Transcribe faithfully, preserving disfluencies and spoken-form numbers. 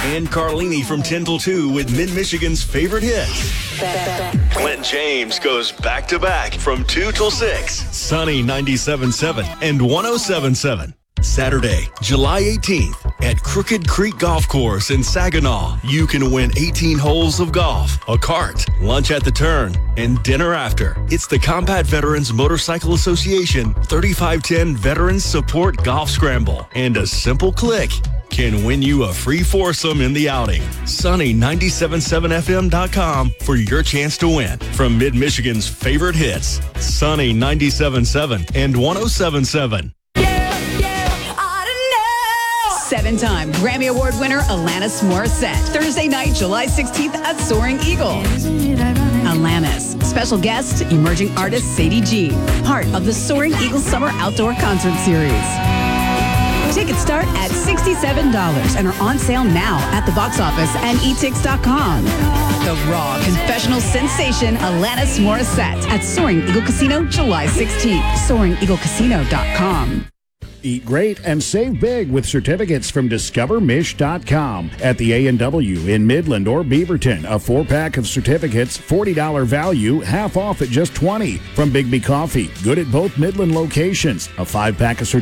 And Carlini from ten till two with Mid-Michigan's favorite hits. Clint James goes back-to-back from two till six. Sunny ninety-seven point seven and one oh seven point seven. Saturday, July eighteenth, at Crooked Creek Golf Course in Saginaw, you can win eighteen holes of golf, a cart, lunch at the turn, and dinner after. It's the Combat Veterans Motorcycle Association thirty-five ten Veterans Support Golf Scramble, and a simple click can win you a free foursome in the outing. Sunny ninety-seven point seven F M dot com for your chance to win. From Mid-Michigan's favorite hits, Sunny ninety-seven point seven and one oh seven point seven. Seven-time Grammy Award winner Alanis Morissette. Thursday night, July sixteenth at Soaring Eagle. Alanis. Special guest, emerging artist Sadie G. Part of the Soaring Eagle Summer Outdoor Concert Series. Tickets start at sixty-seven dollars and are on sale now at the box office and e tix dot com. The raw confessional sensation Alanis Morissette at Soaring Eagle Casino, July sixteenth. soaring eagle casino dot com. Eat great and save big with certificates from discover mish dot com. At the A and W in Midland or Beaverton, a four-pack of certificates, forty dollars value, half off at just twenty dollars. From Bigby Coffee, good at both Midland locations. A five-pack of certificates